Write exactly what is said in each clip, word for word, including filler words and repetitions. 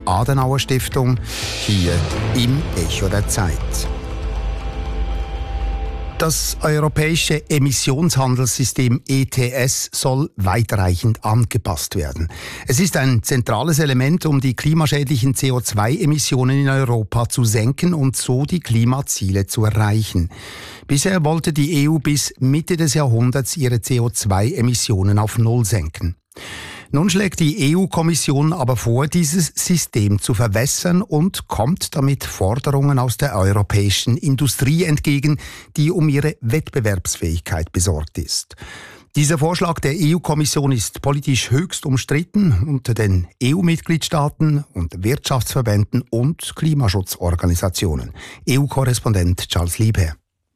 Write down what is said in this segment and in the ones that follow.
Adenauer-Stiftung, hier im Echo der Zeit. Das europäische Emissionshandelssystem E T S soll weitreichend angepasst werden. Es ist ein zentrales Element, um die klimaschädlichen C O zwei Emissionen in Europa zu senken und so die Klimaziele zu erreichen. Bisher wollte die E U bis Mitte des Jahrhunderts ihre C O zwei Emissionen auf Null senken. Nun schlägt die E U-Kommission aber vor, dieses System zu verwässern und kommt damit Forderungen aus der europäischen Industrie entgegen, die um ihre Wettbewerbsfähigkeit besorgt ist. Dieser Vorschlag der E U-Kommission ist politisch höchst umstritten unter den E U-Mitgliedstaaten und Wirtschaftsverbänden und Klimaschutzorganisationen. E U-Korrespondent Charles Liebherr.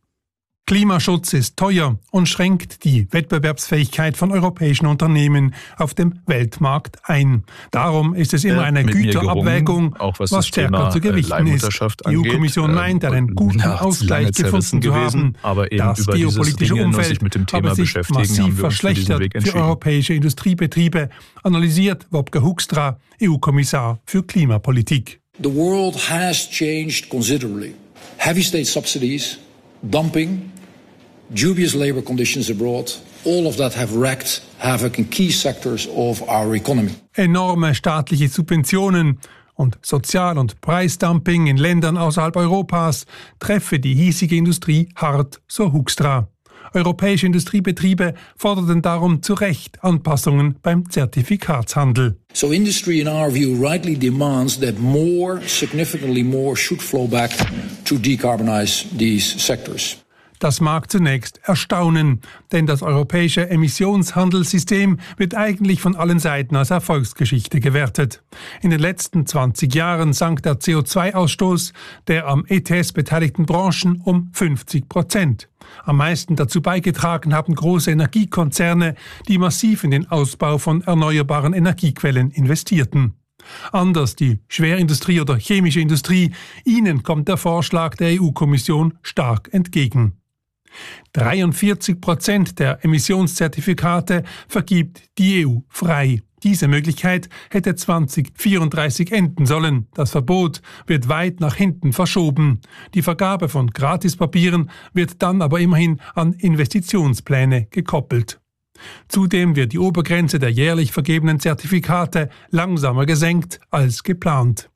Klimaschutz ist teuer und schränkt die Wettbewerbsfähigkeit von europäischen Unternehmen auf dem Weltmarkt ein. Darum ist es immer eine äh, Güterabwägung, auch was, was stärker Thema zu gewichten ist. Die E U-Kommission äh, meint, einen guten ja, Ausgleich gefunden zu haben. Aber eben das über geopolitische Dinge, Umfeld mit dem Thema aber sich massiv verschlechtert für, für europäische Industriebetriebe, analysiert Wopke Hoekstra, E U-Kommissar für Klimapolitik. The world has changed considerably. Heavy state subsidies, dumping, dubious labour conditions abroad, all of that have wreaked havoc in key sectors of our economy. Enorme staatliche Subventionen und Sozial- und Preisdumping in Ländern außerhalb Europas treffe die hiesige Industrie hart, so Hoekstra. Europäische Industriebetriebe forderten darum zu Recht Anpassungen beim Zertifikatshandel. So industry in our view rightly demands that more, significantly more should flow back to decarbonize these sectors. Das mag zunächst erstaunen, denn das europäische Emissionshandelssystem wird eigentlich von allen Seiten als Erfolgsgeschichte gewertet. In den letzten zwanzig Jahren sank der C O zwei Ausstoß der am E T S beteiligten Branchen um fünfzig Prozent. Am meisten dazu beigetragen haben große Energiekonzerne, die massiv in den Ausbau von erneuerbaren Energiequellen investierten. Anders die Schwerindustrie oder chemische Industrie, ihnen kommt der Vorschlag der E U-Kommission stark entgegen. dreiundvierzig Prozent der Emissionszertifikate vergibt die E U frei. Diese Möglichkeit hätte zwanzig vierunddreißig enden sollen. Das Verbot wird weit nach hinten verschoben. Die Vergabe von Gratispapieren wird dann aber immerhin an Investitionspläne gekoppelt. Zudem wird die Obergrenze der jährlich vergebenen Zertifikate langsamer gesenkt als geplant.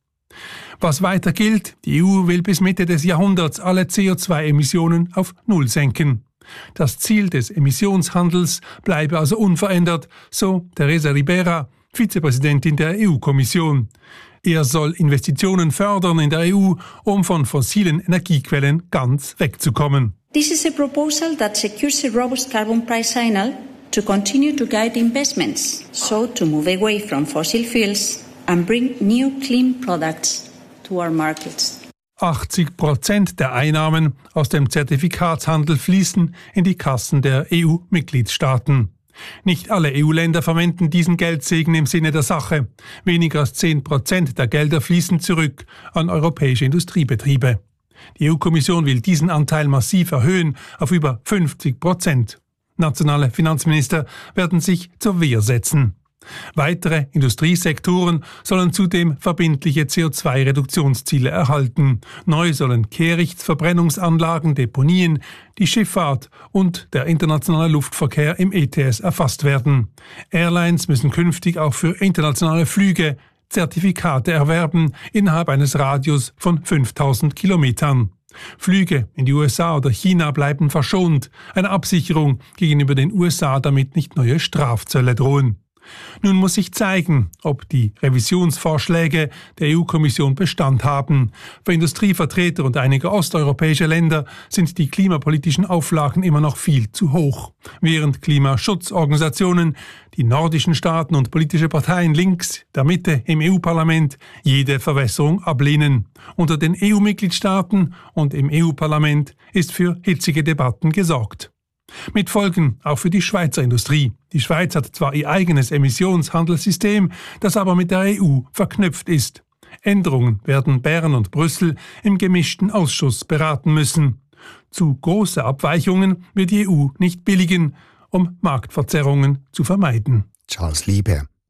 Was weiter gilt, die E U will bis Mitte des Jahrhunderts alle C O zwei Emissionen auf Null senken. Das Ziel des Emissionshandels bleibe also unverändert, so Teresa Ribera, Vizepräsidentin der E U-Kommission. Er soll Investitionen fördern in der E U, um von fossilen Energiequellen ganz wegzukommen. This is a proposal that secures a robust carbon price signal to continue to guide investments, so to move away from fossil fuels and bring new clean products to our markets. achtzig Prozent der Einnahmen aus dem Zertifikatshandel fließen in die Kassen der E U-Mitgliedstaaten. Nicht alle E U-Länder verwenden diesen Geldsegen im Sinne der Sache. Weniger als zehn Prozent der Gelder fließen zurück an europäische Industriebetriebe. Die E U-Kommission will diesen Anteil massiv erhöhen auf über fünfzig Prozent. Nationale Finanzminister werden sich zur Wehr setzen. Weitere Industriesektoren sollen zudem verbindliche C O zwei Reduktionsziele erhalten. Neu sollen Kehrichtverbrennungsanlagen, Deponien, die Schifffahrt und der internationale Luftverkehr im E T S erfasst werden. Airlines müssen künftig auch für internationale Flüge Zertifikate erwerben innerhalb eines Radius von fünftausend Kilometern. Flüge in die U S A oder China bleiben verschont, eine Absicherung gegenüber den U S A, damit nicht neue Strafzölle drohen. Nun muss sich zeigen, ob die Revisionsvorschläge der E U-Kommission Bestand haben. Für Industrievertreter und einige osteuropäische Länder sind die klimapolitischen Auflagen immer noch viel zu hoch. Während Klimaschutzorganisationen, die nordischen Staaten und politische Parteien links der Mitte im E U-Parlament jede Verwässerung ablehnen. Unter den E U-Mitgliedstaaten und im E U-Parlament ist für hitzige Debatten gesorgt. Mit Folgen auch für die Schweizer Industrie. Die Schweiz hat zwar ihr eigenes Emissionshandelssystem, das aber mit der E U verknüpft ist. Änderungen werden Bern und Brüssel im gemischten Ausschuss beraten müssen. Zu große Abweichungen wird die E U nicht billigen, um Marktverzerrungen zu vermeiden. Charles Liebherr.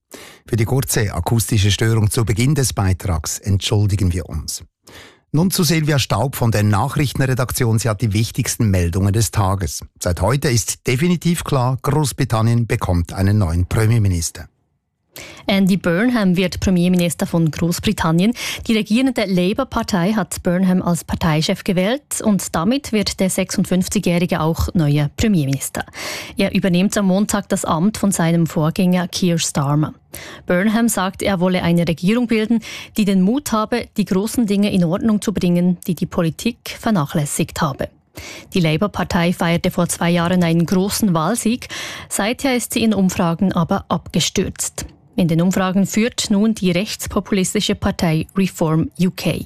Für die kurze akustische Störung zu Beginn des Beitrags entschuldigen wir uns. Nun zu Silvia Staub von der Nachrichtenredaktion. Sie hat die wichtigsten Meldungen des Tages. Seit heute ist definitiv klar, Großbritannien bekommt einen neuen Premierminister. Andy Burnham wird Premierminister von Großbritannien. Die regierende Labour-Partei hat Burnham als Parteichef gewählt und damit wird der sechsundfünfzigjährige auch neuer Premierminister. Er übernimmt am Montag das Amt von seinem Vorgänger Keir Starmer. Burnham sagt, er wolle eine Regierung bilden, die den Mut habe, die großen Dinge in Ordnung zu bringen, die die Politik vernachlässigt habe. Die Labour-Partei feierte vor zwei Jahren einen großen Wahlsieg. Seither ist sie in Umfragen aber abgestürzt. In den Umfragen führt nun die rechtspopulistische Partei Reform U K.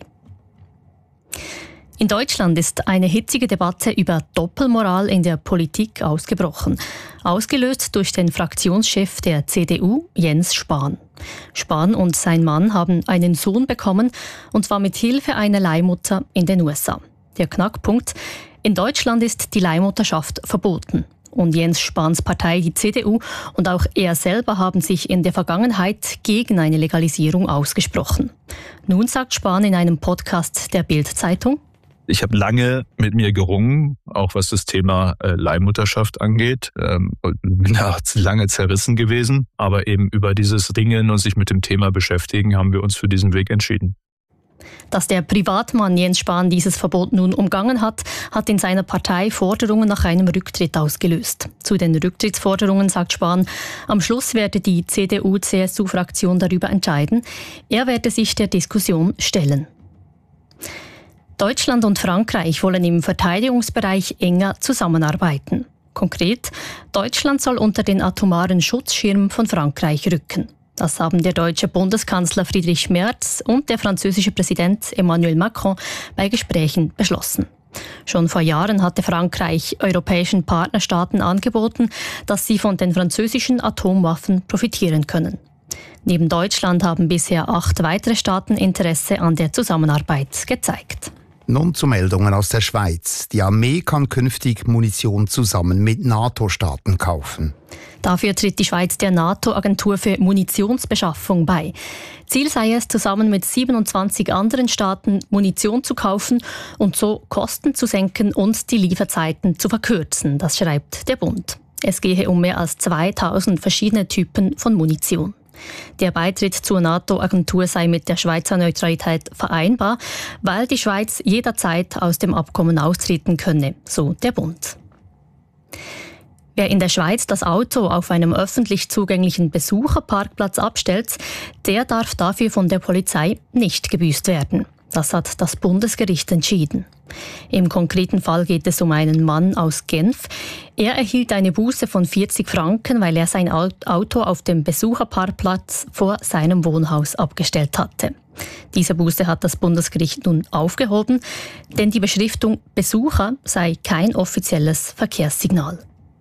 In Deutschland ist eine hitzige Debatte über Doppelmoral in der Politik ausgebrochen, ausgelöst durch den Fraktionschef der C D U, Jens Spahn. Spahn und sein Mann haben einen Sohn bekommen, und zwar mit Hilfe einer Leihmutter in den U S A. Der Knackpunkt: In Deutschland ist die Leihmutterschaft verboten. Und Jens Spahns Partei, die C D U, und auch er selber haben sich in der Vergangenheit gegen eine Legalisierung ausgesprochen. Nun sagt Spahn in einem Podcast der Bild-Zeitung: Ich habe lange mit mir gerungen, auch was das Thema äh, Leihmutterschaft angeht. Ähm, bin da lange zerrissen gewesen. Aber eben über dieses Ringen und sich mit dem Thema beschäftigen, haben wir uns für diesen Weg entschieden. Dass der Privatmann Jens Spahn dieses Verbot nun umgangen hat, hat in seiner Partei Forderungen nach einem Rücktritt ausgelöst. Zu den Rücktrittsforderungen sagt Spahn, am Schluss werde die C D U C S U-Fraktion darüber entscheiden. Er werde sich der Diskussion stellen. Deutschland und Frankreich wollen im Verteidigungsbereich enger zusammenarbeiten. Konkret, Deutschland soll unter den atomaren Schutzschirm von Frankreich rücken. Das haben der deutsche Bundeskanzler Friedrich Merz und der französische Präsident Emmanuel Macron bei Gesprächen beschlossen. Schon vor Jahren hatte Frankreich europäischen Partnerstaaten angeboten, dass sie von den französischen Atomwaffen profitieren können. Neben Deutschland haben bisher acht weitere Staaten Interesse an der Zusammenarbeit gezeigt. Nun zu Meldungen aus der Schweiz. Die Armee kann künftig Munition zusammen mit NATO-Staaten kaufen. Dafür tritt die Schweiz der NATO-Agentur für Munitionsbeschaffung bei. Ziel sei es, zusammen mit siebenundzwanzig anderen Staaten Munition zu kaufen und so Kosten zu senken und die Lieferzeiten zu verkürzen, das schreibt der Bund. Es gehe um mehr als zweitausend verschiedene Typen von Munition. Der Beitritt zur NATO-Agentur sei mit der Schweizer Neutralität vereinbar, weil die Schweiz jederzeit aus dem Abkommen austreten könne, so der Bund. Wer in der Schweiz das Auto auf einem öffentlich zugänglichen Besucherparkplatz abstellt, der darf dafür von der Polizei nicht gebüßt werden. Das hat das Bundesgericht entschieden. Im konkreten Fall geht es um einen Mann aus Genf. Er erhielt eine Buße von vierzig Franken, weil er sein Auto auf dem Besucherparkplatz vor seinem Wohnhaus abgestellt hatte. Diese Buße hat das Bundesgericht nun aufgehoben, denn die Beschriftung Besucher sei kein offizielles Verkehrssignal.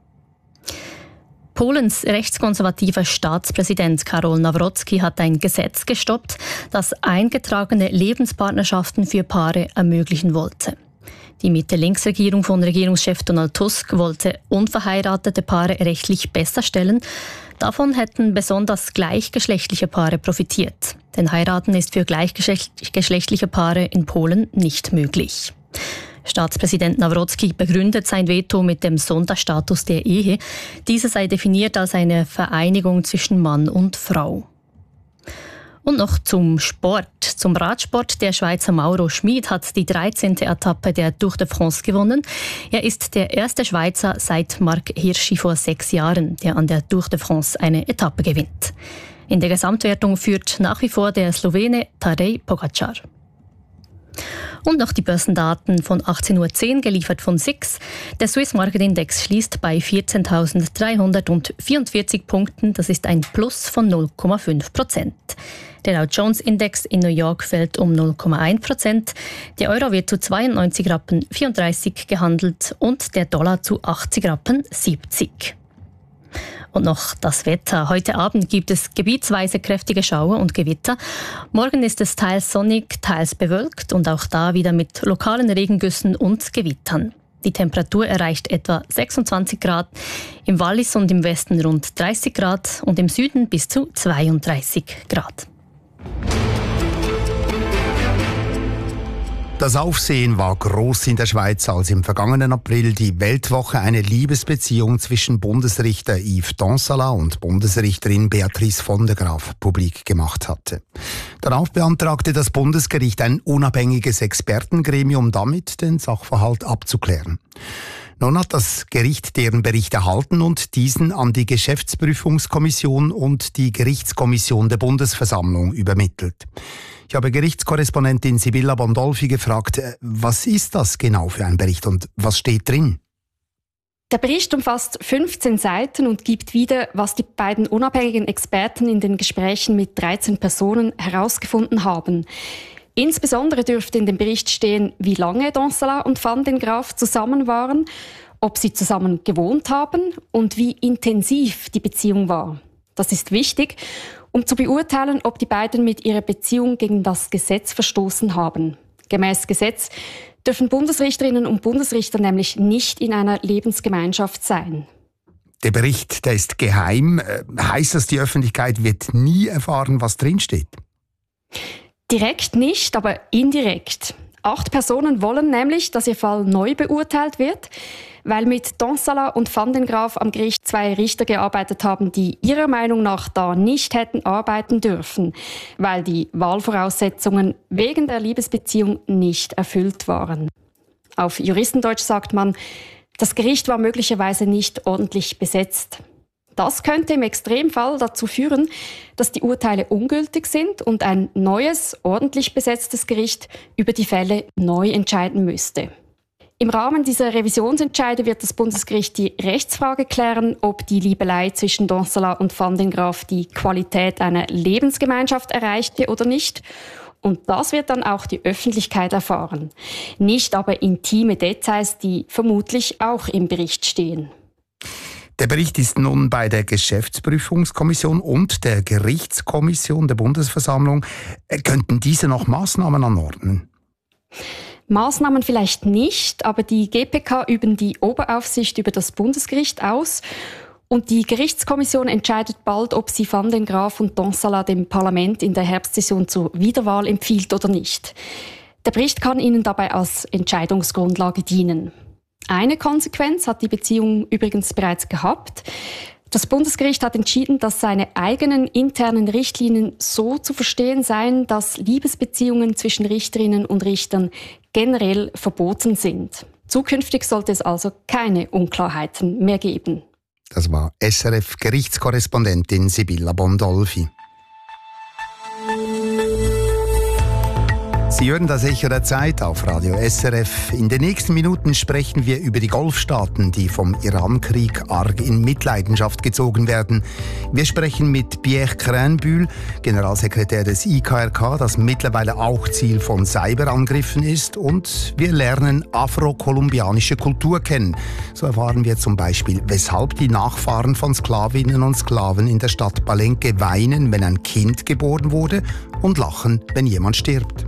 Polens rechtskonservativer Staatspräsident Karol Nawrocki hat ein Gesetz gestoppt, das eingetragene Lebenspartnerschaften für Paare ermöglichen wollte. Die Mitte-Links-Regierung von Regierungschef Donald Tusk wollte unverheiratete Paare rechtlich besser stellen. Davon hätten besonders gleichgeschlechtliche Paare profitiert. Denn Heiraten ist für gleichgeschlechtliche Paare in Polen nicht möglich. Staatspräsident Nawrocki begründet sein Veto mit dem Sonderstatus der Ehe. Diese sei definiert als eine Vereinigung zwischen Mann und Frau. Und noch zum Sport. Zum Radsport. Der Schweizer Mauro Schmid hat die dreizehnte Etappe der Tour de France gewonnen. Er ist der erste Schweizer seit Marc Hirschi vor sechs Jahren, der an der Tour de France eine Etappe gewinnt. In der Gesamtwertung führt nach wie vor der Slowene Tadej Pogačar. Und noch die Börsendaten von achtzehn Uhr zehn, geliefert von S I X. Der Swiss Market Index schließt bei vierzehntausenddreihundertvierundvierzig Punkten. Das ist ein Plus von null Komma fünf Prozent. Der Dow Jones Index in New York fällt um null Komma eins Prozent. Der Euro wird zu zweiundneunzig Rappen vierunddreißig gehandelt und der Dollar zu achtzig Rappen siebzig. Und noch das Wetter. Heute Abend gibt es gebietsweise kräftige Schauer und Gewitter. Morgen ist es teils sonnig, teils bewölkt und auch da wieder mit lokalen Regengüssen und Gewittern. Die Temperatur erreicht etwa sechsundzwanzig Grad, im Wallis und im Westen rund dreißig Grad und im Süden bis zu zweiunddreißig Grad. Das Aufsehen war groß in der Schweiz, als im vergangenen April die Weltwoche eine Liebesbeziehung zwischen Bundesrichter Yves Donsala und Bundesrichterin Beatrice von der Graaf publik gemacht hatte. Darauf beantragte das Bundesgericht ein unabhängiges Expertengremium, damit den Sachverhalt abzuklären. Nun hat das Gericht deren Bericht erhalten und diesen an die Geschäftsprüfungskommission und die Gerichtskommission der Bundesversammlung übermittelt. Ich habe Gerichtskorrespondentin Sibylla Bondolfi gefragt, was ist das genau für ein Bericht und was steht drin? Der Bericht umfasst fünfzehn Seiten und gibt wieder, was die beiden unabhängigen Experten in den Gesprächen mit dreizehn Personen herausgefunden haben. Insbesondere dürfte in dem Bericht stehen, wie lange Donsala und Van den Graaf zusammen waren, ob sie zusammen gewohnt haben und wie intensiv die Beziehung war. Das ist wichtig, um zu beurteilen, ob die beiden mit ihrer Beziehung gegen das Gesetz verstoßen haben. Gemäß Gesetz dürfen Bundesrichterinnen und Bundesrichter nämlich nicht in einer Lebensgemeinschaft sein. Der Bericht, der ist geheim. Heißt das, die Öffentlichkeit wird nie erfahren, was drinsteht? Direkt nicht, aber indirekt. Acht Personen wollen nämlich, dass ihr Fall neu beurteilt wird, weil mit Donsala und Van den Graaf am Gericht zwei Richter gearbeitet haben, die ihrer Meinung nach da nicht hätten arbeiten dürfen, weil die Wahlvoraussetzungen wegen der Liebesbeziehung nicht erfüllt waren. Auf Juristendeutsch sagt man, das Gericht war möglicherweise nicht ordentlich besetzt. Das könnte im Extremfall dazu führen, dass die Urteile ungültig sind und ein neues, ordentlich besetztes Gericht über die Fälle neu entscheiden müsste. Im Rahmen dieser Revisionsentscheide wird das Bundesgericht die Rechtsfrage klären, ob die Liebelei zwischen Donsala und Van den Graaf die Qualität einer Lebensgemeinschaft erreichte oder nicht. Und das wird dann auch die Öffentlichkeit erfahren. Nicht aber intime Details, die vermutlich auch im Bericht stehen. Der Bericht ist nun bei der Geschäftsprüfungskommission und der Gerichtskommission der Bundesversammlung. Könnten diese noch Maßnahmen anordnen? Maßnahmen vielleicht nicht, aber die G P K üben die Oberaufsicht über das Bundesgericht aus und die Gerichtskommission entscheidet bald, ob sie Van den Graaf und Donsala dem Parlament in der Herbstsession zur Wiederwahl empfiehlt oder nicht. Der Bericht kann ihnen dabei als Entscheidungsgrundlage dienen. Eine Konsequenz hat die Beziehung übrigens bereits gehabt. Das Bundesgericht hat entschieden, dass seine eigenen internen Richtlinien so zu verstehen seien, dass Liebesbeziehungen zwischen Richterinnen und Richtern generell verboten sind. Zukünftig sollte es also keine Unklarheiten mehr geben. Das war S R F-Gerichtskorrespondentin Sibylla Bondolfi. Sie hören das Echo der Zeit auf Radio S R F. In den nächsten Minuten sprechen wir über die Golfstaaten, die vom Iran-Krieg arg in Mitleidenschaft gezogen werden. Wir sprechen mit Pierre Crainbühl, Generalsekretär des I K R K, das mittlerweile auch Ziel von Cyberangriffen ist. Und wir lernen afro-kolumbianische Kultur kennen. So erfahren wir zum Beispiel, weshalb die Nachfahren von Sklavinnen und Sklaven in der Stadt Palenque weinen, wenn ein Kind geboren wurde, und lachen, wenn jemand stirbt.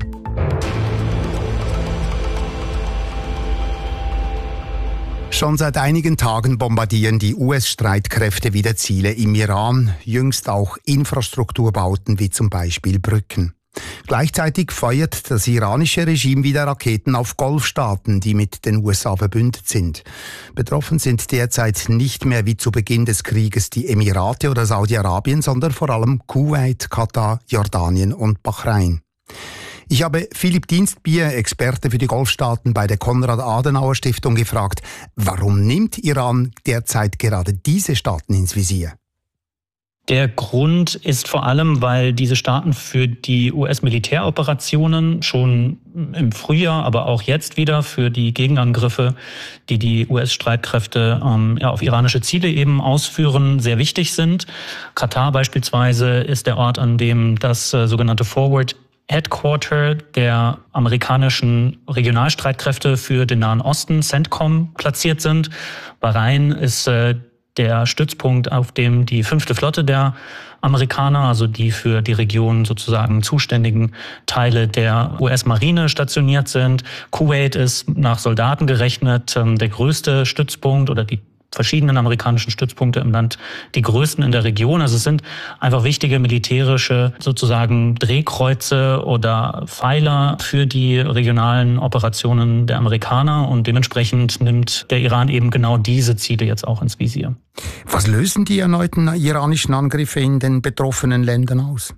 Schon seit einigen Tagen bombardieren die U S-Streitkräfte wieder Ziele im Iran, jüngst auch Infrastrukturbauten wie zum Beispiel Brücken. Gleichzeitig feuert das iranische Regime wieder Raketen auf Golfstaaten, die mit den U S A verbündet sind. Betroffen sind derzeit nicht mehr wie zu Beginn des Krieges die Emirate oder Saudi-Arabien, sondern vor allem Kuwait, Katar, Jordanien und Bahrain. Ich habe Philipp Dienstbier, Experte für die Golfstaaten bei der Konrad-Adenauer-Stiftung, gefragt, warum nimmt Iran derzeit gerade diese Staaten ins Visier? Der Grund ist vor allem, weil diese Staaten für die U S-Militäroperationen schon im Frühjahr, aber auch jetzt wieder für die Gegenangriffe, die die U S-Streitkräfte ähm, ja, auf iranische Ziele eben ausführen, sehr wichtig sind. Katar beispielsweise ist der Ort, an dem das äh, sogenannte Forward Headquarter der amerikanischen Regionalstreitkräfte für den Nahen Osten, CENTCOM, platziert sind. Bahrain ist äh, der Stützpunkt, auf dem die fünfte Flotte der Amerikaner, also die für die Region sozusagen zuständigen Teile der U S-Marine stationiert sind. Kuwait ist nach Soldaten gerechnet der größte Stützpunkt oder die verschiedenen amerikanischen Stützpunkte im Land, die größten in der Region. Also es sind einfach wichtige militärische sozusagen Drehkreuze oder Pfeiler für die regionalen Operationen der Amerikaner und dementsprechend nimmt der Iran eben genau diese Ziele jetzt auch ins Visier. Was lösen die erneuten iranischen Angriffe in den betroffenen Ländern aus?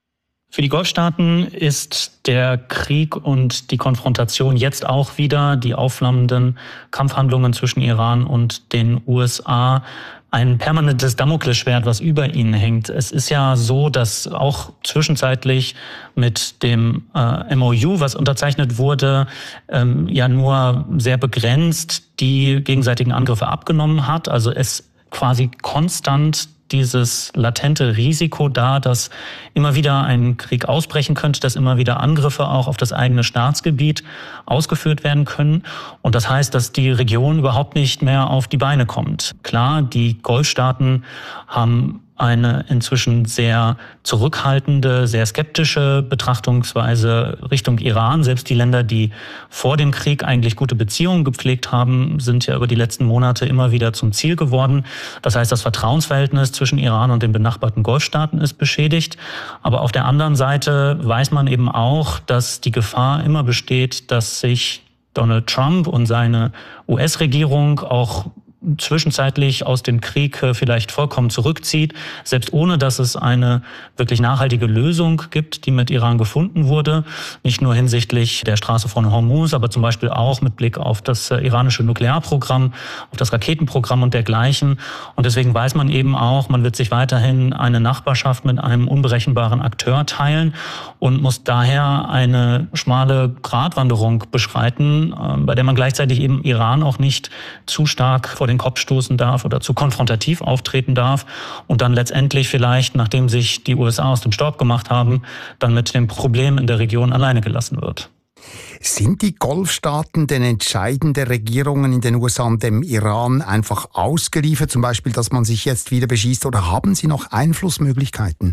Für die Golfstaaten ist der Krieg und die Konfrontation jetzt auch wieder, die aufflammenden Kampfhandlungen zwischen Iran und den U S A, ein permanentes Damoklesschwert, was über ihnen hängt. Es ist ja so, dass auch zwischenzeitlich mit dem äh, M O U, was unterzeichnet wurde, ähm, ja nur sehr begrenzt die gegenseitigen Angriffe abgenommen hat. Also es quasi konstant dieses latente Risiko da, dass immer wieder ein Krieg ausbrechen könnte, dass immer wieder Angriffe auch auf das eigene Staatsgebiet ausgeführt werden können. Und das heißt, dass die Region überhaupt nicht mehr auf die Beine kommt. Klar, die Golfstaaten haben eine inzwischen sehr zurückhaltende, sehr skeptische Betrachtungsweise Richtung Iran. Selbst die Länder, die vor dem Krieg eigentlich gute Beziehungen gepflegt haben, sind ja über die letzten Monate immer wieder zum Ziel geworden. Das heißt, das Vertrauensverhältnis zwischen Iran und den benachbarten Golfstaaten ist beschädigt. Aber auf der anderen Seite weiß man eben auch, dass die Gefahr immer besteht, dass sich Donald Trump und seine U S-Regierung auch zwischenzeitlich aus dem Krieg vielleicht vollkommen zurückzieht, selbst ohne dass es eine wirklich nachhaltige Lösung gibt, die mit Iran gefunden wurde. Nicht nur hinsichtlich der Straße von Hormuz, aber zum Beispiel auch mit Blick auf das iranische Nuklearprogramm, auf das Raketenprogramm und dergleichen. Und deswegen weiß man eben auch, man wird sich weiterhin eine Nachbarschaft mit einem unberechenbaren Akteur teilen und muss daher eine schmale Gratwanderung beschreiten, bei der man gleichzeitig eben Iran auch nicht zu stark vor den Kopf stoßen darf oder zu konfrontativ auftreten darf und dann letztendlich vielleicht, nachdem sich die U S A aus dem Staub gemacht haben, dann mit dem Problem in der Region alleine gelassen wird. Sind die Golfstaaten denn entscheidende Regierungen in den U S A und dem Iran einfach ausgeliefert, zum Beispiel, dass man sich jetzt wieder beschießt, oder haben sie noch Einflussmöglichkeiten?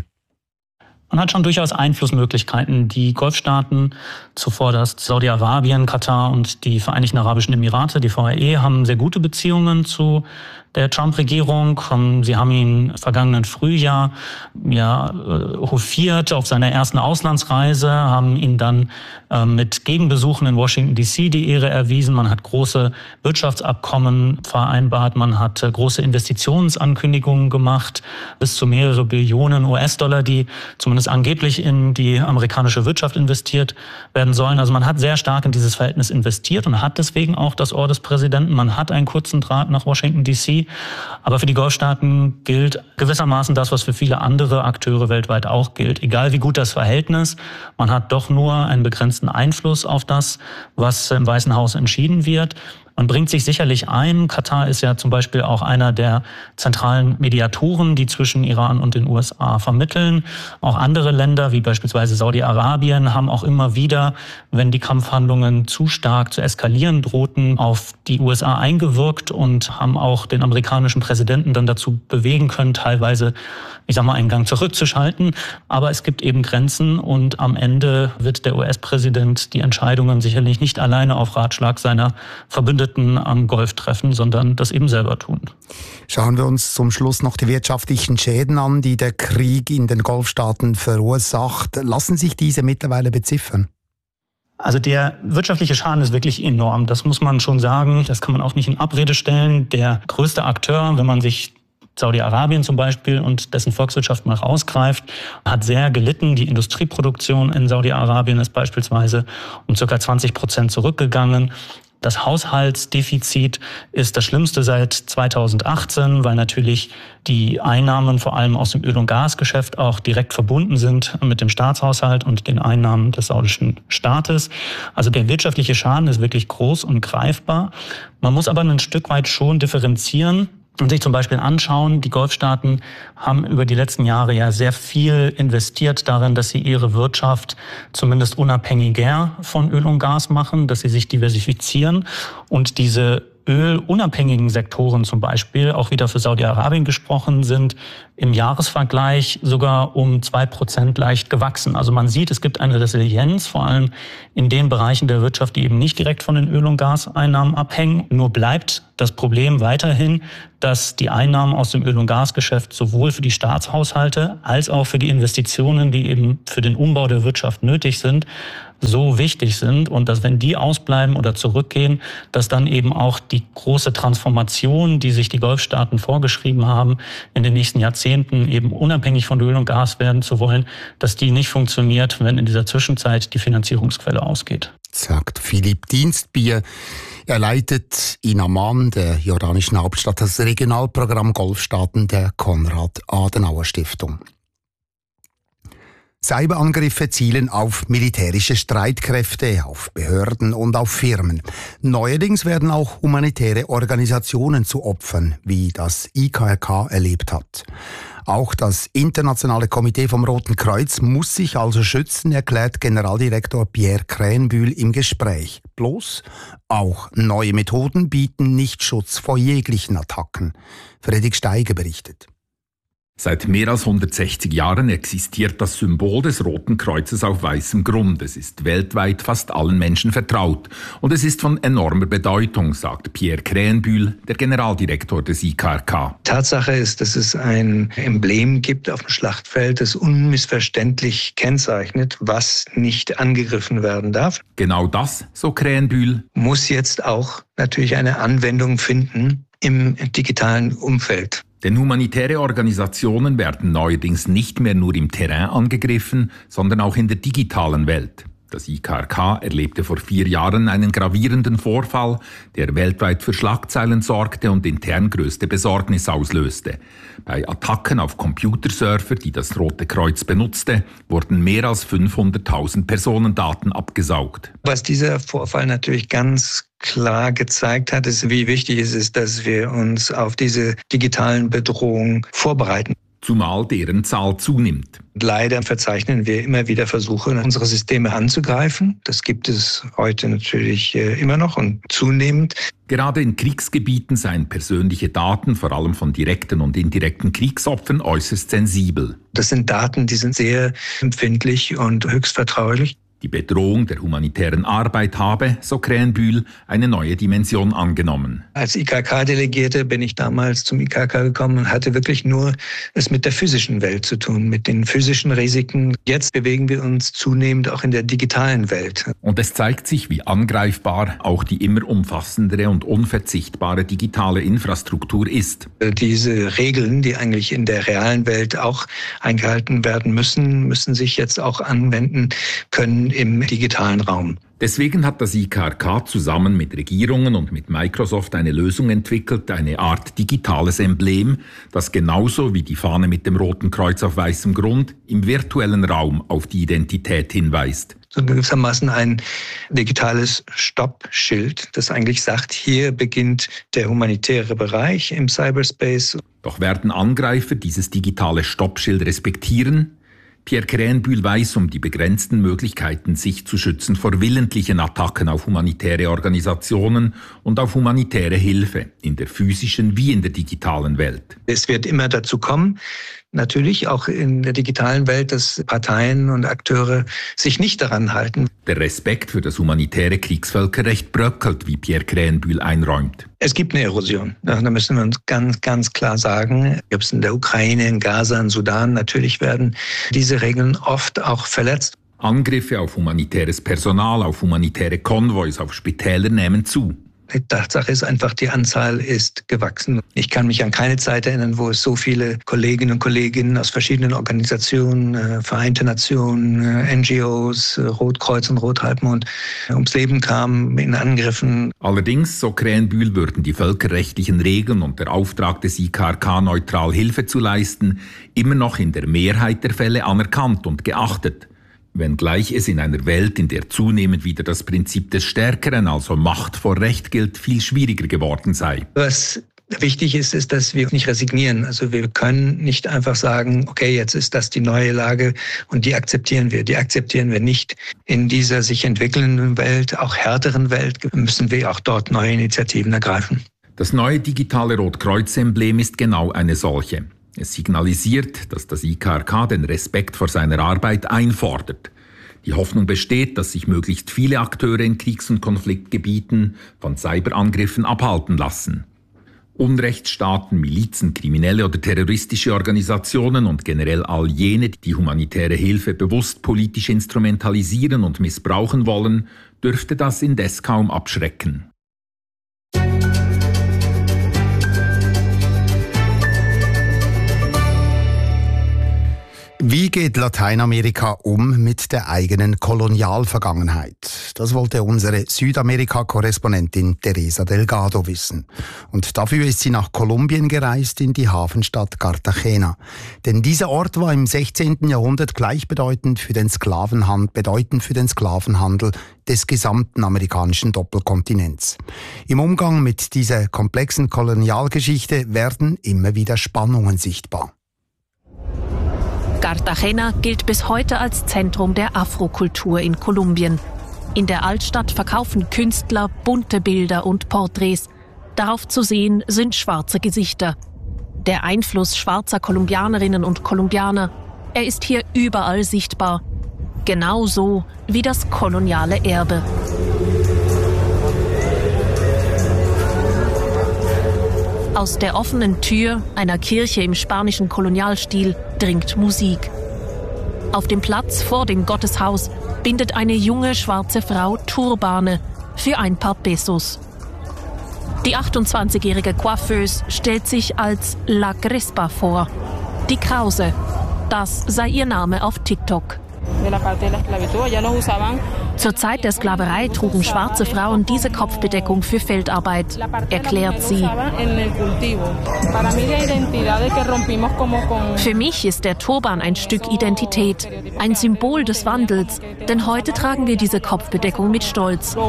Man hat schon durchaus Einflussmöglichkeiten. Die Golfstaaten, zuvor das Saudi-Arabien, Katar und die Vereinigten Arabischen Emirate, die V A E, haben sehr gute Beziehungen zu der Trump-Regierung. Sie haben ihn im vergangenen Frühjahr ja, hofiert auf seiner ersten Auslandsreise, haben ihn dann äh, mit Gegenbesuchen in Washington D C die Ehre erwiesen. Man hat große Wirtschaftsabkommen vereinbart, man hat äh, große Investitionsankündigungen gemacht, bis zu mehrere Billionen U S-Dollar, die zumindest angeblich in die amerikanische Wirtschaft investiert werden sollen. Also man hat sehr stark in dieses Verhältnis investiert und hat deswegen auch das Ohr des Präsidenten. Man hat einen kurzen Draht nach Washington D C. Aber für die Golfstaaten gilt gewissermaßen das, was für viele andere Akteure weltweit auch gilt. Egal wie gut das Verhältnis, man hat doch nur einen begrenzten Einfluss auf das, was im Weißen Haus entschieden wird. Man bringt sich sicherlich ein. Katar ist ja zum Beispiel auch einer der zentralen Mediatoren, die zwischen Iran und den U S A vermitteln. Auch andere Länder, wie beispielsweise Saudi-Arabien, haben auch immer wieder, wenn die Kampfhandlungen zu stark zu eskalieren drohten, auf die U S A eingewirkt und haben auch den amerikanischen Präsidenten dann dazu bewegen können, teilweise, ich sag mal, einen Gang zurückzuschalten. Aber es gibt eben Grenzen und am Ende wird der U S-Präsident die Entscheidungen sicherlich nicht alleine auf Ratschlag seiner Verbündeten am Golf treffen, sondern das eben selber tun. Schauen wir uns zum Schluss noch die wirtschaftlichen Schäden an, die der Krieg in den Golfstaaten verursacht. Lassen sich diese mittlerweile beziffern? Also der wirtschaftliche Schaden ist wirklich enorm, das muss man schon sagen. Das kann man auch nicht in Abrede stellen. Der größte Akteur, wenn man sich Saudi-Arabien zum Beispiel und dessen Volkswirtschaft mal rausgreift, hat sehr gelitten. Die Industrieproduktion in Saudi-Arabien ist beispielsweise um ca. zwanzig Prozent zurückgegangen. Das Haushaltsdefizit ist das schlimmste seit zweitausendachtzehn, weil natürlich die Einnahmen vor allem aus dem Öl- und Gasgeschäft auch direkt verbunden sind mit dem Staatshaushalt und den Einnahmen des saudischen Staates. Also der wirtschaftliche Schaden ist wirklich groß und greifbar. Man muss aber ein Stück weit schon differenzieren und sich zum Beispiel anschauen, die Golfstaaten haben über die letzten Jahre ja sehr viel investiert darin, dass sie ihre Wirtschaft zumindest unabhängiger von Öl und Gas machen, dass sie sich diversifizieren. Und diese ölunabhängigen Sektoren zum Beispiel, auch wieder für Saudi-Arabien gesprochen, sind im Jahresvergleich sogar um zwei Prozent leicht gewachsen. Also man sieht, es gibt eine Resilienz, vor allem in den Bereichen der Wirtschaft, die eben nicht direkt von den Öl- und Gaseinnahmen abhängen. Nur bleibt das Problem weiterhin, dass die Einnahmen aus dem Öl- und Gasgeschäft sowohl für die Staatshaushalte als auch für die Investitionen, die eben für den Umbau der Wirtschaft nötig sind, so wichtig sind und dass, wenn die ausbleiben oder zurückgehen, dass dann eben auch die große Transformation, die sich die Golfstaaten vorgeschrieben haben, in den nächsten Jahrzehnten eben unabhängig von Öl und Gas werden zu wollen, dass die nicht funktioniert, wenn in dieser Zwischenzeit die Finanzierungsquelle ausgeht. Sagt Philipp Dienstbier. Er leitet in Amman, der jordanischen Hauptstadt, das Regionalprogramm Golfstaaten der Konrad-Adenauer-Stiftung. Cyberangriffe zielen auf militärische Streitkräfte, auf Behörden und auf Firmen. Neuerdings werden auch humanitäre Organisationen zu Opfern, wie das I K R K erlebt hat. Auch das Internationale Komitee vom Roten Kreuz muss sich also schützen, erklärt Generaldirektor Pierre Krähenbühl im Gespräch. Bloß, auch neue Methoden bieten nicht Schutz vor jeglichen Attacken. Fredrik Steiger berichtet. Seit mehr als hundertsechzig Jahren existiert das Symbol des Roten Kreuzes auf weißem Grund. Es ist weltweit fast allen Menschen vertraut. Und es ist von enormer Bedeutung, sagt Pierre Krähenbühl, der Generaldirektor des I K R K. Tatsache ist, dass es ein Emblem gibt auf dem Schlachtfeld, das unmissverständlich kennzeichnet, was nicht angegriffen werden darf. Genau das, so Krähenbühl, muss jetzt auch natürlich eine Anwendung finden im digitalen Umfeld. Denn humanitäre Organisationen werden neuerdings nicht mehr nur im Terrain angegriffen, sondern auch in der digitalen Welt. Das I K R K erlebte vor vier Jahren einen gravierenden Vorfall, der weltweit für Schlagzeilen sorgte und intern größte Besorgnis auslöste. Bei Attacken auf Computerserver, die das Rote Kreuz benutzte, wurden mehr als fünfhunderttausend Personendaten abgesaugt. Was dieser Vorfall natürlich ganz klar gezeigt hat, ist, wie wichtig es ist, dass wir uns auf diese digitalen Bedrohungen vorbereiten. Zumal deren Zahl zunimmt. Leider verzeichnen wir immer wieder Versuche, unsere Systeme anzugreifen. Das gibt es heute natürlich immer noch und zunehmend. Gerade in Kriegsgebieten seien persönliche Daten, vor allem von direkten und indirekten Kriegsopfern, äußerst sensibel. Das sind Daten, die sind sehr empfindlich und höchst vertraulich. Die Bedrohung der humanitären Arbeit habe, so Krähenbühl, eine neue Dimension angenommen. Als I K K-Delegierte bin ich damals zum I K R K gekommen und hatte wirklich nur es mit der physischen Welt zu tun, mit den physischen Risiken. Jetzt bewegen wir uns zunehmend auch in der digitalen Welt. Und es zeigt sich, wie angreifbar auch die immer umfassendere und unverzichtbare digitale Infrastruktur ist. Diese Regeln, die eigentlich in der realen Welt auch eingehalten werden müssen, müssen sich jetzt auch anwenden können im digitalen Raum. Deswegen hat das I K R K zusammen mit Regierungen und mit Microsoft eine Lösung entwickelt, eine Art digitales Emblem, das genauso wie die Fahne mit dem Roten Kreuz auf weißem Grund im virtuellen Raum auf die Identität hinweist. So gewissermaßen ein digitales Stoppschild, das eigentlich sagt, hier beginnt der humanitäre Bereich im Cyberspace. Doch werden Angreifer dieses digitale Stoppschild respektieren? Pierre Krähenbühl weiß um die begrenzten Möglichkeiten, sich zu schützen vor willentlichen Attacken auf humanitäre Organisationen und auf humanitäre Hilfe, in der physischen wie in der digitalen Welt. Es wird immer dazu kommen, natürlich auch in der digitalen Welt, dass Parteien und Akteure sich nicht daran halten. Der Respekt für das humanitäre Kriegsvölkerrecht bröckelt, wie Pierre Krähenbühl einräumt. Es gibt eine Erosion. Da müssen wir uns ganz, ganz klar sagen, ob es in der Ukraine, in Gaza, in Sudan, natürlich werden diese Regeln oft auch verletzt. Angriffe auf humanitäres Personal, auf humanitäre Konvois, auf Spitäler nehmen zu. Die Tatsache ist einfach, die Anzahl ist gewachsen. Ich kann mich an keine Zeit erinnern, wo es so viele Kolleginnen und Kollegen aus verschiedenen Organisationen, Vereinte Nationen, N G Os, Rotkreuz und Rothalbmond ums Leben kamen in Angriffen. Allerdings, so Krähenbühl, würden die völkerrechtlichen Regeln und der Auftrag des I K R K, neutral Hilfe zu leisten, immer noch in der Mehrheit der Fälle anerkannt und geachtet. Wenngleich es in einer Welt, in der zunehmend wieder das Prinzip des Stärkeren, also Macht vor Recht gilt, viel schwieriger geworden sei. Was Wichtig ist es, dass wir nicht resignieren. Also wir können nicht einfach sagen, okay, jetzt ist das die neue Lage und die akzeptieren wir. Die akzeptieren wir nicht. In dieser sich entwickelnden Welt, auch härteren Welt, müssen wir auch dort neue Initiativen ergreifen. Das neue digitale Rotkreuz-Emblem ist genau eine solche. Es signalisiert, dass das I K R K den Respekt vor seiner Arbeit einfordert. Die Hoffnung besteht, dass sich möglichst viele Akteure in Kriegs- und Konfliktgebieten von Cyberangriffen abhalten lassen. Unrechtsstaaten, Milizen, kriminelle oder terroristische Organisationen und generell all jene, die humanitäre Hilfe bewusst politisch instrumentalisieren und missbrauchen wollen, dürfte das indes kaum abschrecken. Wie geht Lateinamerika um mit der eigenen Kolonialvergangenheit? Das wollte unsere Südamerika-Korrespondentin Teresa Delgado wissen. Und dafür ist sie nach Kolumbien gereist, in die Hafenstadt Cartagena. Denn dieser Ort war im sechzehnten Jahrhundert gleichbedeutend für den Sklavenhandel, bedeutend für den Sklavenhandel des gesamten amerikanischen Doppelkontinents. Im Umgang mit dieser komplexen Kolonialgeschichte werden immer wieder Spannungen sichtbar. Cartagena gilt bis heute als Zentrum der Afrokultur in Kolumbien. In der Altstadt verkaufen Künstler bunte Bilder und Porträts. Darauf zu sehen sind schwarze Gesichter. Der Einfluss schwarzer Kolumbianerinnen und Kolumbianer, er ist hier überall sichtbar. Genauso wie das koloniale Erbe. Aus der offenen Tür einer Kirche im spanischen Kolonialstil dringt Musik. Auf dem Platz vor dem Gotteshaus bindet eine junge schwarze Frau Turbane für ein paar Pesos. Die achtundzwanzigjährige Coiffeuse stellt sich als La Crespa vor. Die Krause, das sei ihr Name auf TikTok. Zur Zeit der Sklaverei trugen schwarze Frauen diese Kopfbedeckung für Feldarbeit, erklärt sie. Für mich ist der Turban ein Stück Identität, ein Symbol des Wandels, denn heute tragen wir diese Kopfbedeckung mit Stolz,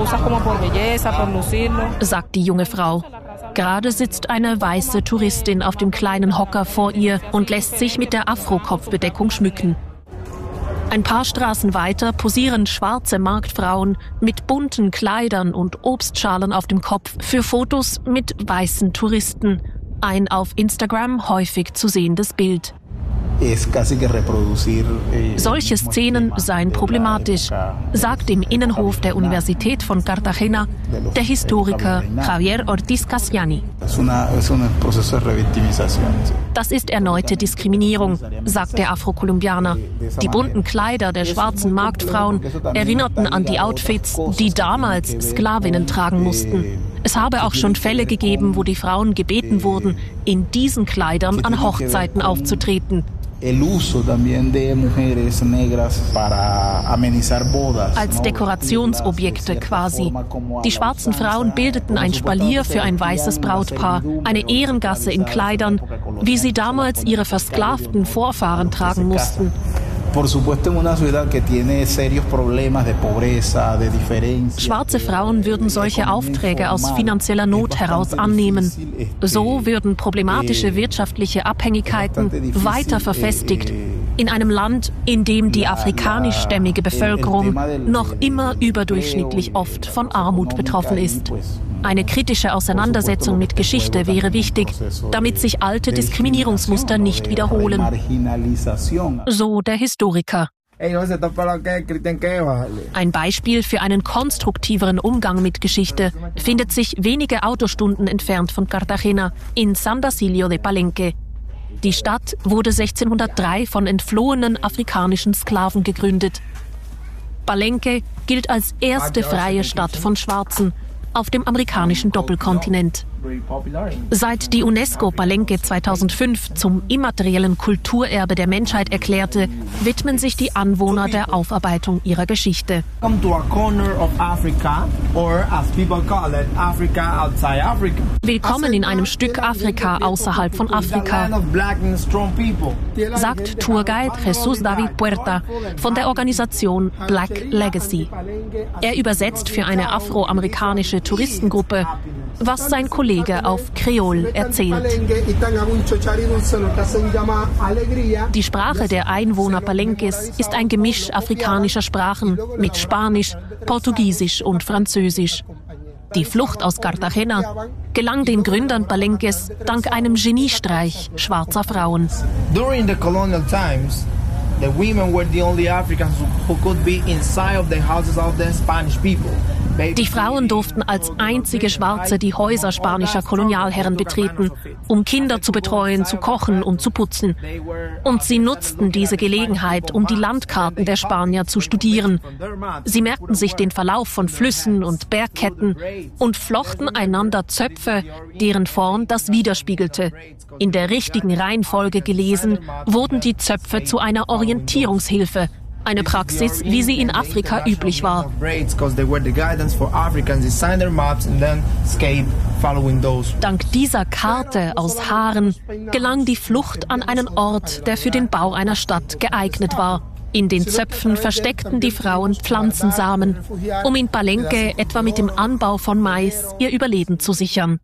sagt die junge Frau. Gerade sitzt eine weiße Touristin auf dem kleinen Hocker vor ihr und lässt sich mit der Afro-Kopfbedeckung schmücken. Ein paar Straßen weiter posieren schwarze Marktfrauen mit bunten Kleidern und Obstschalen auf dem Kopf für Fotos mit weißen Touristen. Ein auf Instagram häufig zu sehendes Bild. Solche Szenen seien problematisch, sagt im Innenhof der Universität von Cartagena der Historiker Javier Ortiz Casciani. Das ist erneute Diskriminierung, sagt der Afrokolumbianer. Die bunten Kleider der schwarzen Marktfrauen erinnerten an die Outfits, die damals Sklavinnen tragen mussten. Es habe auch schon Fälle gegeben, wo die Frauen gebeten wurden, in diesen Kleidern an Hochzeiten aufzutreten. Als Dekorationsobjekte quasi. Die schwarzen Frauen bildeten ein Spalier für ein weißes Brautpaar, eine Ehrengasse in Kleidern, wie sie damals ihre versklavten Vorfahren tragen mussten. Schwarze Frauen würden solche Aufträge aus finanzieller Not heraus annehmen. So würden problematische wirtschaftliche Abhängigkeiten weiter verfestigt in einem Land, in dem die afrikanischstämmige Bevölkerung noch immer überdurchschnittlich oft von Armut betroffen ist. Eine kritische Auseinandersetzung mit Geschichte wäre wichtig, damit sich alte Diskriminierungsmuster nicht wiederholen. So der Historiker. Ein Beispiel für einen konstruktiveren Umgang mit Geschichte findet sich wenige Autostunden entfernt von Cartagena in San Basilio de Palenque. Die Stadt wurde sechzehnhundertdrei von entflohenen afrikanischen Sklaven gegründet. Palenque gilt als erste freie Stadt von Schwarzen auf dem amerikanischen Doppelkontinent. Seit die UNESCO Palenque zweitausendfünf zum immateriellen Kulturerbe der Menschheit erklärte, widmen sich die Anwohner der Aufarbeitung ihrer Geschichte. Willkommen in einem Stück Afrika außerhalb von Afrika, sagt Tourguide Jesus David Puerta von der Organisation Black Legacy. Er übersetzt für eine afroamerikanische Touristengruppe: was sein Kollege auf Kreol erzählt. Die Sprache der Einwohner Palenques ist ein Gemisch afrikanischer Sprachen mit Spanisch, Portugiesisch und Französisch. Die Flucht aus Cartagena gelang den Gründern Palenques dank einem Geniestreich schwarzer Frauen. During the colonial times, the women were the only Africans who could be inside of the houses of the Spanish people. Die Frauen durften als einzige Schwarze die Häuser spanischer Kolonialherren betreten, um Kinder zu betreuen, zu kochen und zu putzen. Und sie nutzten diese Gelegenheit, um die Landkarten der Spanier zu studieren. Sie merkten sich den Verlauf von Flüssen und Bergketten und flochten einander Zöpfe, deren Form das widerspiegelte. In der richtigen Reihenfolge gelesen, wurden die Zöpfe zu einer Orientierungshilfe. Eine Praxis, wie sie in Afrika üblich war. Dank dieser Karte aus Haaren gelang die Flucht an einen Ort, der für den Bau einer Stadt geeignet war. In den Zöpfen versteckten die Frauen Pflanzensamen, um in Palenque etwa mit dem Anbau von Mais ihr Überleben zu sichern.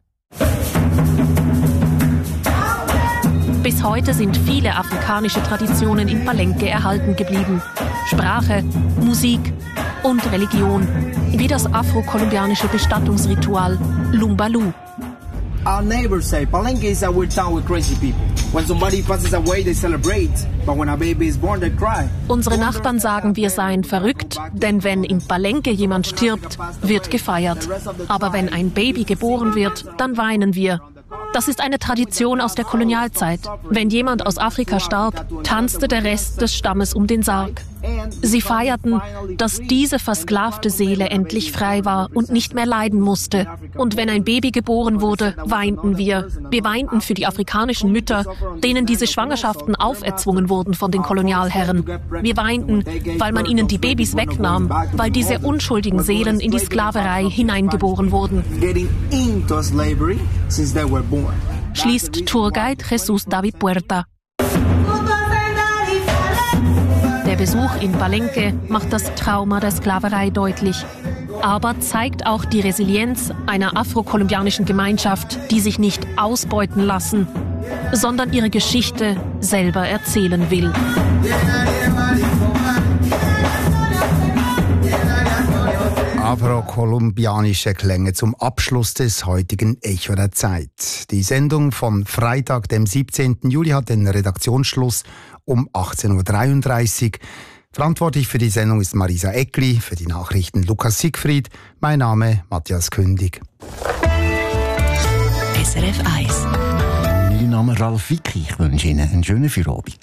Bis heute sind viele afrikanische Traditionen in Palenque erhalten geblieben. Sprache, Musik und Religion, wie das afro-kolumbianische Bestattungsritual Lumbalu. Our neighbors say Palenque is a weird town with crazy people. When somebody passes away, they celebrate, but when a baby is born, they cry. Unsere Nachbarn sagen, wir seien verrückt, denn wenn in Palenque jemand stirbt, wird gefeiert. Aber wenn ein Baby geboren wird, dann weinen wir. Das ist eine Tradition aus der Kolonialzeit. Wenn jemand aus Afrika starb, tanzte der Rest des Stammes um den Sarg. Sie feierten, dass diese versklavte Seele endlich frei war und nicht mehr leiden musste. Und wenn ein Baby geboren wurde, weinten wir. Wir weinten für die afrikanischen Mütter, denen diese Schwangerschaften auferzwungen wurden von den Kolonialherren. Wir weinten, weil man ihnen die Babys wegnahm, weil diese unschuldigen Seelen in die Sklaverei hineingeboren wurden. Schließt Tourguide Jesus David Puerta. Der Besuch in Palenque macht das Trauma der Sklaverei deutlich, aber zeigt auch die Resilienz einer afro-kolumbianischen Gemeinschaft, die sich nicht ausbeuten lassen, sondern ihre Geschichte selber erzählen will. Afro-kolumbianische Klänge zum Abschluss des heutigen Echo der Zeit. Die Sendung von Freitag, dem siebzehnten Juli, hat den Redaktionsschluss um achtzehn Uhr dreiunddreißig. Verantwortlich für die Sendung ist Marisa Eckli, für die Nachrichten Lukas Siegfried. Mein Name Matthias Kündig. S R F eins. Mein Name ist Ralf Wicki. Ich wünsche Ihnen einen schönen Feierabend.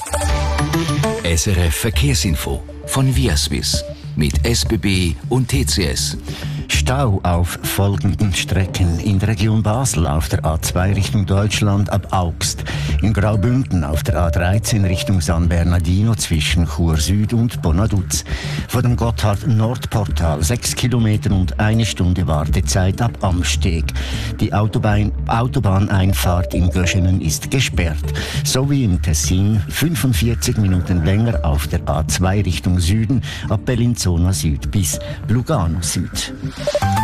S R F Verkehrsinfo von Viaswiss mit S B B und T C S. Stau auf folgenden Strecken: in der Region Basel auf der A zwei Richtung Deutschland ab Augst, in Graubünden auf der A dreizehn Richtung San Bernardino zwischen Chur Süd und Bonaduz, vor dem Gotthard-Nordportal sechs Kilometer und eine Stunde Wartezeit ab Amsteg. Die Autobahn, Autobahneinfahrt in Göschenen ist gesperrt, sowie im Tessin fünfundvierzig Minuten länger auf der A zwei Richtung Süden ab Bellinzona Süd bis Lugano Süd.